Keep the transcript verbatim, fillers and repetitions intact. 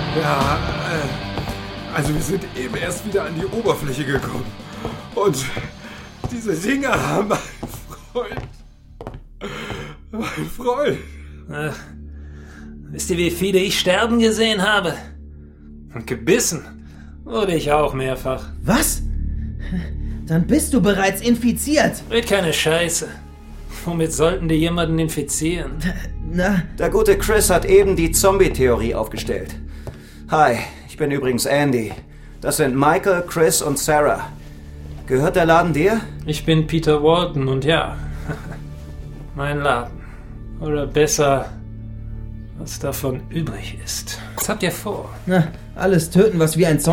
Ja, äh, also wir sind eben erst wieder an die Oberfläche gekommen. Und diese Dinger haben mein Freund... Mein Freund... Ach, wisst ihr, wie viele ich sterben gesehen habe? Und gebissen wurde ich auch mehrfach. Was? Dann bist du bereits infiziert. Red keine Scheiße. Womit sollten die jemanden infizieren? Na, Der gute Chris hat eben die Zombie-Theorie aufgestellt. Hi, ich bin übrigens Andy. Das sind Michael, Chris und Sarah. Gehört der Laden dir? Ich bin Peter Walton und ja, mein Laden. Oder besser, was davon übrig ist. Was habt ihr vor? na, alles töten, was wie ein Zombie